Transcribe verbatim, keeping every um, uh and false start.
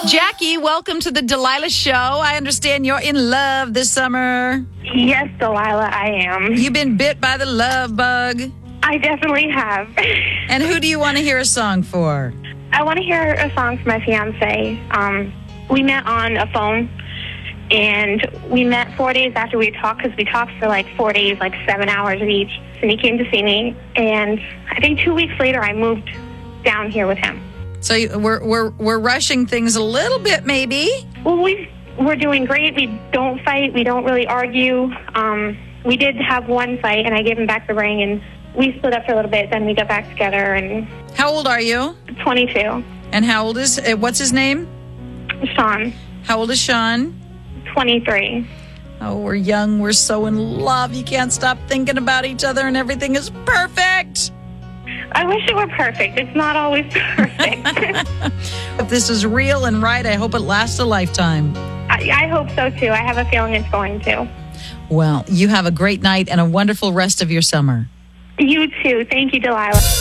Jackie, welcome to the Delilah Show. I understand you're in love this summer. Yes, Delilah, I am. You've been bit by the love bug. I definitely have. And who do you want to hear a song for? I want to hear a song for my fiance. Um, we met on a phone, and we met four days after we talked, because we talked for like four days, like seven hours each. And he came to see me, and I think two weeks later I moved down here with him. So you- we're we're we're rushing things a little bit, maybe. Well, we we're doing great. We don't fight. We don't really argue. Um, we did have one fight, and I gave him back the ring, and we split up for a little bit. Then we got back together. And How old are you? twenty-two. And how old is uh, what's his name? Sean, How old is Sean? twenty-three. Oh, we're young. We're so in love. You can't stop thinking about each other, and everything is perfect. I wish it were perfect. It's not always perfect. If this is real and right, I hope it lasts a lifetime. I, I hope so, too. I have a feeling it's going to. Well, you have a great night and a wonderful rest of your summer. You, too. Thank you, Delilah.